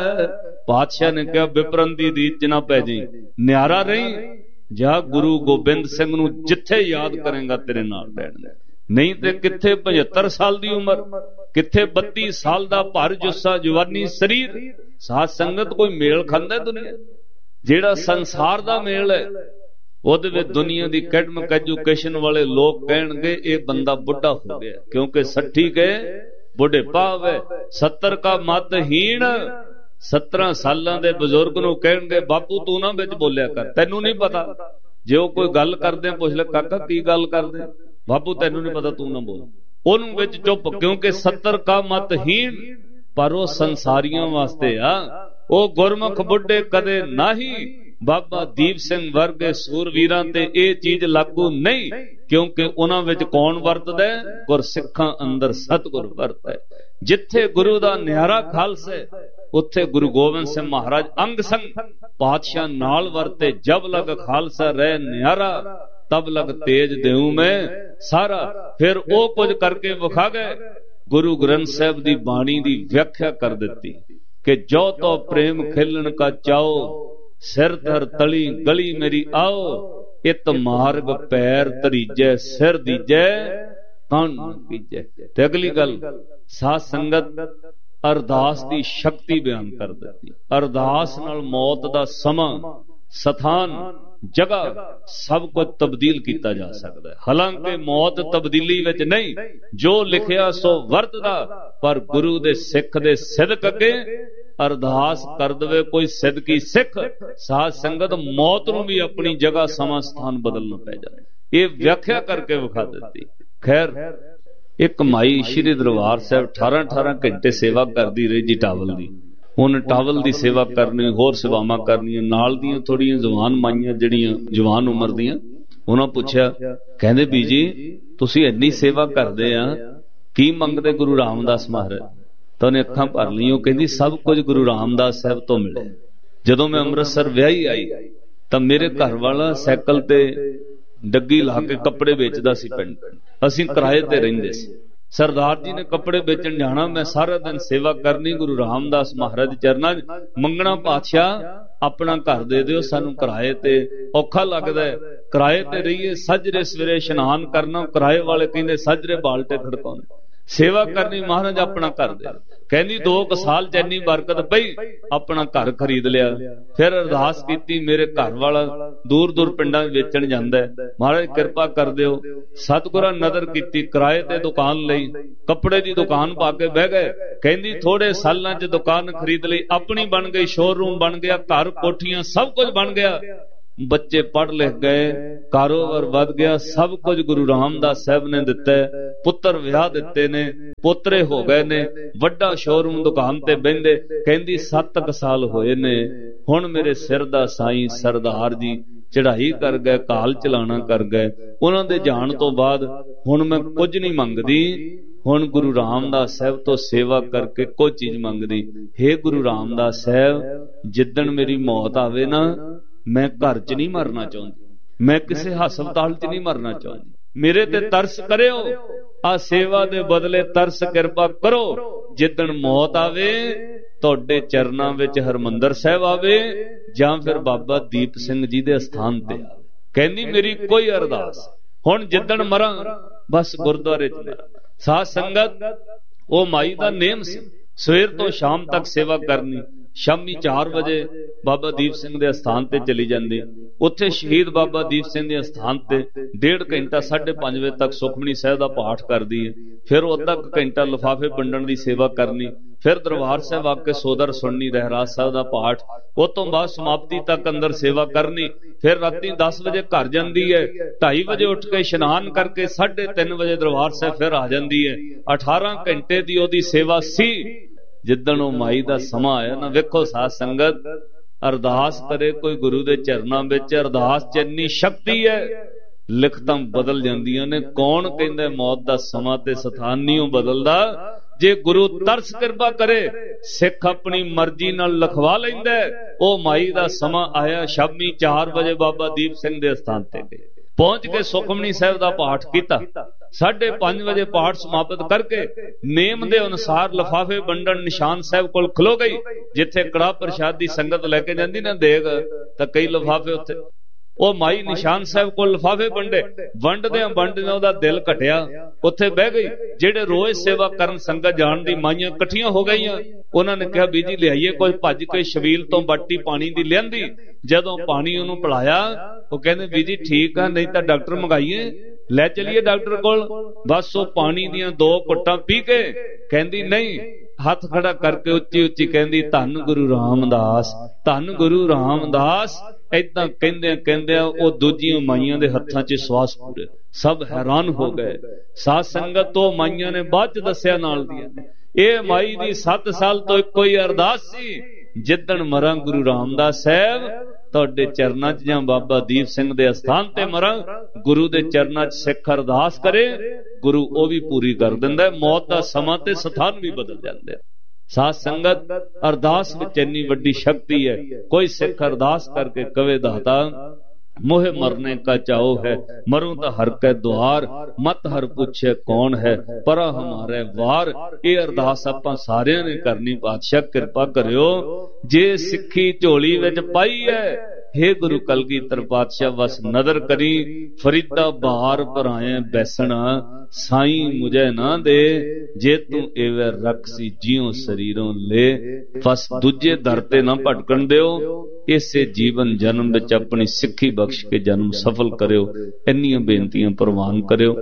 पातशाह ने कहा बिपरंदी दी च ना पै जी, न्यारा रही जा गुरु गोबिंद सिंह नूं जिथे याद करेगा तेरे नाल रहणगे। नहीं ते किथे 75 साल दी उम्र, किथे 32 साल दा भर जुस्सा जवानी शरीर। साध संगत कोई मेल खांदा दुनिया, जेड़ा संसार दा मेल है ਉਹਦੇ ਵਿੱਚ दुनिया की अकैडमिक एजुकेशन वाले लोग कहणगे ये बंदा बुढ़ा हो गया, क्योंकि 60 के बुढ़ेपा होवे, 70 का मतहीन। 17 सालां दे बुजुर्ग नूं कहणगे बापू तू ना विच बोलिया कर, तैनू नहीं पता। जे वो कोई गल करदे पुछ ले काका की गल करदे, बापू तैनू नहीं पता तू ना बोल, ओनू विच चुप, क्योंकि 70 का मतहीन। पर वो संसारियों वास्ते आ, वो गुरमुख बुढ़े कदे नाही। बाबा दीप सिंह वर्गे सूरवीरां ते ये चीज लागू नहीं, क्योंकि उन्हां विच कौन वरतदा है? गुरसिखां अंदर सतगुर वरतदा है। जिथे गुरु दा न्यारा खालसा है उत्थे गुरु गोबिंद सिंह महाराज अंग संग पातशाह नाल वरते। जब लग खालसा रह न्यारा तब लग तेज देऊं मैं सारा। फिर वो कुछ करके विखा गए। गुरु ग्रंथ साहिब दी बाणी दी व्याख्या कर दिती कि जो तो प्रेम खिलन का चाओ, सिर धर तली गली मेरी आओ, इत मार्ग पैर तरीजै सिर दीजै कन कीजै। ते अगली गल साध संगत अरदास दी शक्ति बयान कर दी। अरदास नाल मौत दा समा, स्थान, जगह सब कुछ तब्दील किया जा सकता है। हालांकि मौत तब्दीली विच नहीं, जो लिखिया सो वरतदा। पर गुरु दे सिख दे सिदक अगे अरदास कर दे कोई सिदकी सिख, साध संगत मौत नूं भी अपनी जगह समा स्थान बदलना पै जाए। ये व्याख्या करके विखा दी। खैर एक माई श्री दरबार साहब 18-18 घंटे सेवा करती रही जी टावल दी। उन्हें टावल की सेवा करनी, होर सेवावां करनियां। नाल दियां थोड़ियां जवान माइयां जिहड़ियां जवान उम्र दियां, उन्हां पुछया, कहंदे बीजी तुसीं इन्नी सेवा करदे आ, की मंगदे गुरु रामदास महाराज? तो उन्हें अखां भर लईआं, कहंदी सब कुछ गुरु रामदास साहब तो मिले। जदों मैं अमृतसर विआही आई तो मेरे घर वाला साइकिल ते डग्गी ला के कपड़े बेचदा सी पिंड, असीं किराए ते रहिंदे सी। सरदार जी ने कपड़े बेचण जाना, मैं सारा दिन सेवा करनी गुरु रामदास महाराज चरनां मंगना, पातशाह अपना घर दे दिओ, सानूं किराए ते औखा लगदा है, किराए ते रहीए। सजरे सवेरे इशनान करना, किराए वाले कहंदे सजरे बाल्टे खड़काउणे, सेवा करनी, महाराज अपना घर दे। कहंदी 2 साल च इन्नी बरकत पई, अपना घर खरीद लिया। फिर अरदास कीती, मेरे घर वाला दूर दूर पिंडां वेचण जांदा है, महाराज किरपा कर दिओ। सतगुरां नदर कीती, किराए ते दुकान लई, कपड़े दी दुकान पा के बह गए। कहंदी थोड़े सालां च दुकान खरीद लई, अपनी बन गई, शोरूम बन गया, घर कोठियां सब कुछ बन गया। बच्चे पढ़ लिख गए, कारोबार वध गया, सब कुछ गुरु रामदास साहब ने दिता है। पुत्र विआह दिते ने, पोतरे हो गए ने, वड्डा शोरूम दुकान ते बहिंदे। कहंदी 7 साल होए ने, हुण मेरे सिर दा साईं सरदार जी चढ़ाई कर गए, काल चलाना कर गए। उन्हां दे जाण तो बाद हुण मैं कुछ नहीं मंगदी, हुण गुरु रामदास साहब तो सेवा करके कोई चीज मंगदी। हे गुरु रामदास साहब, जिद्दण मेरी मौत आवे ना, मैं घर च नहीं मरना चाहती, मैं किसी हस्पताल च नहीं मरना चाहती, मेरे ते तरस करियो, आ सेवा दे बदले तरस किरपा करो। जिद्दण मौत आवे तुहाडे चरनां विच हरमंदर साहिब आवे, जां फिर बाबा दीप सिंह जी दे स्थान ते आवे। कहंदी मेरी कोई अरदास, हुण जिद्दण मरां बस गुरुद्वारे च मरां। साध संगत ओ माई दा नेम सी, सवेर तो शाम तक सेवा करनी। शामी 4 बजे बाबा दीप सिंह दे स्थान ते चली जांदी, उत्थे शहीद बाबा दीप सिंह दे स्थान ते 1.5 घंटा 5:30 बजे तक सुखमनी साहिब दा पाठ करदी है। फिर अद्धा घंटा लिफाफे वंडण दी सेवा करनी, फिर दरबार साहिब आके सोदर सुननी, रहरास साहिब दा पाठ, उस तो बाद समाप्ति तक अंदर सेवा करनी। फिर राती 10 बजे घर जांदी है, 2:30 बजे उठ के इशनान करके 3:30 बजे दरबार साहिब फिर आ जांदी है। 18 घंटे दी ओदी सेवा सी। जिद्दण ओ माई दा समा आया ना, वेखो साध संगत, अरदास करे कोई गुरु दे चरनां विच, अरदास च इन्नी शक्ति है, लिखतां बदल जांदियां ने। कौन कहंदा मौत दा समा ते स्थान नहीं बदलदा? जे गुरु तरस किरपा करे, सिख अपनी मर्जी नाल लिखवा लैंदा। ओ माई दा समा आया, शामी 4 बजे बाबा दीप सिंह दे स्थान ते गए। पहुंच के सुखमनी साहिब का पाठ किया। 5:30 वजे पाठ समाप्त करके नेम के अनुसार लिफाफे वंडन निशान साहिब कोल खलो गई। जिथे कड़ाह प्रसाद की संगत लैके जाती ना देग, तो कई लिफाफे उत्थे ਉਹ ਮਾਈ ਨਿਸ਼ਾਨ ਸਾਹਿਬ ਕੋਲ ਲਿਫਾਫੇ ਵੰਡਦੇ ਉਹਦਾ ਦਿਲ ਘਟਿਆ, ਉੱਥੇ ਬਹਿ ਗਈ। ਜਿਹੜੇ ਰੋਜ਼ ਸੇਵਾ ਕਰਨ ਸੰਗਤ ਜਾਣ ਦੀ ਮਾਈਆਂ ਇਕੱਠੀਆਂ ਹੋ ਗਈਆਂ। ਉਹਨਾਂ ਨੇ ਕਿਹਾ ਬੀਜੀ ਲਿਆਈਏ ਕੁਝ। ਭੱਜ ਕੇ ਸ਼ਬੀਲ ਤੋਂ ਬਾਟੀ ਪਾਣੀ ਦੀ ਲਿਆਂਦੀ। ਜਦੋਂ ਪਾਣੀ ਉਹਨੂੰ ਪਿਲਾਇਆ, ਉਹ ਕਹਿੰਦੇ ਬੀਜੀ ਠੀਕ ਆ, ਨਹੀਂ ਤਾਂ ਡਾਕਟਰ ਮੰਗਾਈਏ, ਲੈ ਚਲੀਏ ਡਾਕਟਰ ਕੋਲ। ਬਸ ਉਹ ਪਾਣੀ ਦੀਆਂ 2 ਘੁੱਟਾਂ ਪੀ ਕੇ ਕਹਿੰਦੀ ਨਹੀਂ, ਹੱਥ ਖੜਾ ਕਰਕੇ ਉੱਚੀ ਉੱਚੀ ਕਹਿੰਦੀ ਧੰਨ ਗੁਰੂ ਰਾਮਦਾਸ, ਧੰਨ ਗੁਰੂ ਰਾਮਦਾਸ। ਏਦਾਂ ਕਹਿੰਦਿਆਂ ਉਹ ਦੂਜੀਆਂ ਮਾਈਆਂ ਦੇ ਹੱਥਾਂ 'ਚ ਸਵਾਸ ਪੂਰੇ। ਸਭ ਹੈਰਾਨ ਹੋ ਗਏ। ਸਾਧ ਸੰਗਤ ਤੋਂ ਮਾਈਆਂ ਨੇ ਬਾਅਦ 'ਚ ਦੱਸਿਆ ਨਾਲ ਦੀਆਂ, ਇਹ ਮਾਈ ਦੀ 7 ਸਾਲ ਤੋਂ ਇੱਕੋ ਹੀ ਅਰਦਾਸ ਸੀ, ਜਿੱਦਣ ਮਰਾਂ ਗੁਰੂ ਰਾਮਦਾਸ ਸਾਹਿਬ ਤੁਹਾਡੇ ਚਰਨਾਂ 'ਚ ਜਾਂ ਬਾਬਾ ਦੀਪ ਸਿੰਘ ਦੇ ਅਸਥਾਨ ਤੇ ਮਰਾਂ, ਗੁਰੂ ਦੇ ਚਰਨਾਂ 'ਚ ਸਿੱਖ ਅਰਦਾਸ ਕਰੇ, ਗੁਰੂ ਉਹ ਵੀ ਪੂਰੀ ਕਰ ਦਿੰਦਾ। ਮੌਤ ਦਾ ਸਮਾਂ ਤੇ ਸਥਾਨ ਵੀ ਬਦਲ ਜਾਂਦੇ। ਸਾਧ ਸੰਗਤ ਅਰਦਾਸ ਵਿੱਚ ਇੰਨੀ ਵੱਡੀ ਸ਼ਕਤੀ ਹੈ। ਕੋਈ ਸਿੱਖ ਅਰਦਾਸ ਕਰਕੇ ਕਵੇ ਦਾਤਾ मोहे मरने का चाओ है, मरूं तो हर के द्वार, मत हर पूछे कौन है, परा हमारे वार। ये अरदास आपां सारियां ने करनी। पातशाह कृपा करियो, जे सिक्खी झोली विच पाई है, हे गुरु कलगीधर पातशाह बस नदर करी। फरीदा बहार भराए बैसना, साई मुझे ना दे, जे तू एवे रखसी जियो शरीरों ले। बस दूजे दर ते ना भटकन दिओ, इसे जीवन जन्म विच अपनी सिक्खी बख्श के जन्म सफल करियो। इन्नियां बेनतियां प्रवान करियो,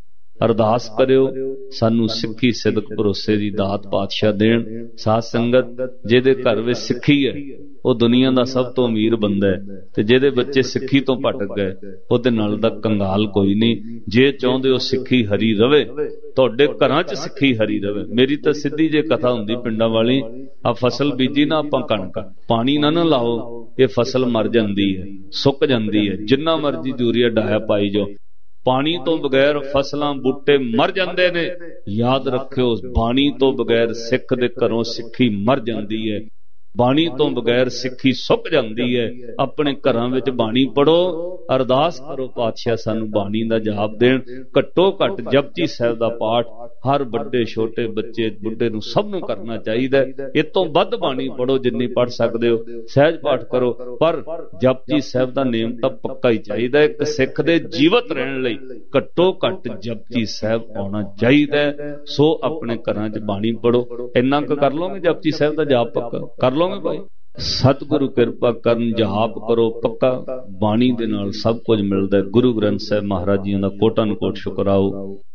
अरदास करियो, सानू सिक्खी सिदक भरोसे दी दात पातशाह देण। साध संगत जिहदे घर विच सिक्खी है वो दुनिया दा सब तो अमीर बंदा है, ते जिहदे बच्चे सिक्खी तो भटक गए उहदे नाल दा कंगाल कोई नहीं। जे चाहुंदे हो सिक्खी हरी रवे, तुहाडे घरां च सिक्खी हरी रवे। मेरी तां सीधी जे कथा हुंदी पिंडां वाली, आ फसल बीजी ना आपां कणक, पानी ना लाओ, ये फसल मर जांदी है, सुक जांदी है। जिन्ना मर्जी यूरिया डाया पाई जाओ, पानी तो बगैर फसलां बूटे मर जांदे ने। याद रखियो, बाणी तो बगैर सिख दे घरों सिक्खी मर जांदी है, बाणी तो बगैर सिक्खी सुक जांदी है। अपने घरां विच बाणी पढ़ो, अरदास करो पातशाह सानू बाणी दा जाप देण। घट्टो घट जपजी साहिब दा पाठ हर बड़े छोटे बच्चे बुढ़े नूं सब नूं करना चाहिए। इस तों वध बाणी पढ़ो जिन्नी पढ़ सकदे हो, सहज पाठ करो, पर जपजी साहिब दा नेम तां पक्का ही चाहिए। एक सिख दे जीवत रहण लई घट्टो घट जपजी साहिब आउणा चाहिए। सो अपने घरां च बाणी पढ़ो। इन्ना क कर लोगे जपजी साहिब दा जाप पक्का कर लोगे भाई। सतगुरु कृपा करन, जाप करो पक्का, बाणी दे नाल सब कुछ मिलदा है। गुरु ग्रंथ साहिब महाराज जी दा कोटन कोट शुकराओ।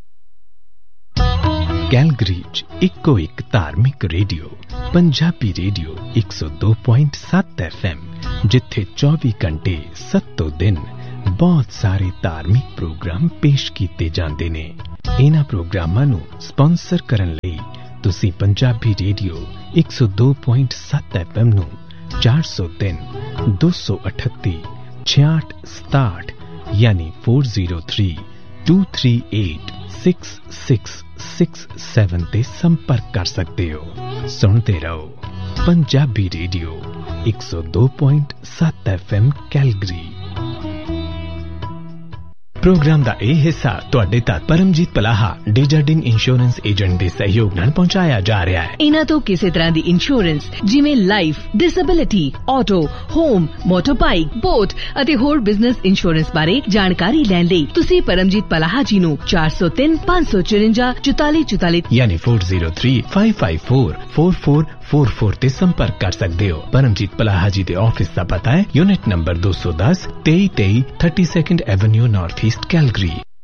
कैलगरी इको एक धार्मिक रेडियो, पंजाबी रेडियो 102.7 FM, जिथे 24 घंटे 7 दिन बहुत सारे धार्मिक प्रोग्राम पेश किए जाते हैं। इन्हां प्रोग्रामां नूं स्पॉन्सर करन लई तुसी पंजाबी रेडियो 102.7 FM नूं 403 238 6667 यानी 403 238 6667 ते संपर्क कर सकते हो। सुनते रहो Punjabi radio 102.7 FM Calgary. Programme दा यह हिस्सा तुहाडे तक परमजीत पलाहा डेजर्डिन इंश्योरेंस एजेंट दे सहयोग नाल पहुंचाया जा रहा है। इन्हां तो किसी तरह दी इंश्योरेंस जिवें life, disability, auto, home, motor bike, boat अते होर बिजनेस इंश्योरेंस बारे जानकारी लैण लई तुसी परमजीत पलाहा जी नूं 403 554 4444 यानी 403-554-4444 ते संपर्क कर सकते हो। परमजीत पलाहा जी दे ऑफिस दा पता है unit number 210 2323 32nd Avenue north east Calgary.